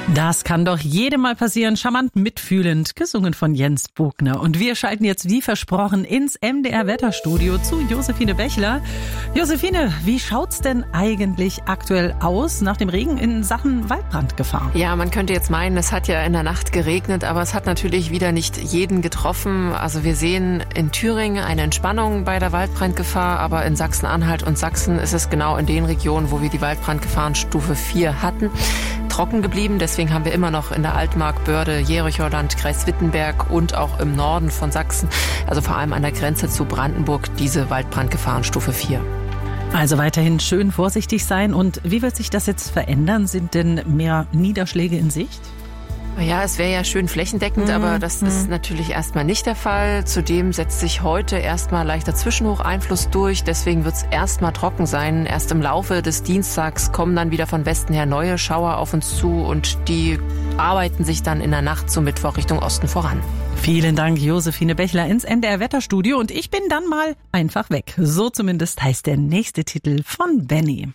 Das kann doch jedem mal passieren. Charmant mitfühlend, gesungen von Jens Bogner. Und wir schalten jetzt wie versprochen ins MDR-Wetterstudio zu Josephine Bechler. Josephine, wie schaut's denn eigentlich aktuell aus nach dem Regen in Sachen Waldbrandgefahr? Ja, man könnte jetzt meinen, es hat ja in der Nacht geregnet, aber es hat natürlich wieder nicht jeden getroffen. Also wir sehen in Thüringen eine Entspannung bei der Waldbrandgefahr, aber in Sachsen-Anhalt und Sachsen ist es genau in den Regionen, wo wir die Waldbrandgefahrenstufe 4 hatten, trocken geblieben. Deswegen haben wir immer noch in der Altmark, Börde, Jerichoer Land, Kreis Wittenberg und auch im Norden von Sachsen, also vor allem an der Grenze zu Brandenburg, diese Waldbrandgefahrenstufe 4. Also weiterhin schön vorsichtig sein. Und wie wird sich das jetzt verändern? Sind denn mehr Niederschläge in Sicht? Ja, es wäre ja schön flächendeckend, aber das ist natürlich erstmal nicht der Fall. Zudem setzt sich heute erstmal leichter Zwischenhocheinfluss durch. Deswegen wird es erstmal trocken sein. Erst im Laufe des Dienstags kommen dann wieder von Westen her neue Schauer auf uns zu und die arbeiten sich dann in der Nacht zum Mittwoch Richtung Osten voran. Vielen Dank, Josephine Bechler ins MDR-Wetterstudio. Und ich bin dann mal einfach weg. So zumindest heißt der nächste Titel von Benny.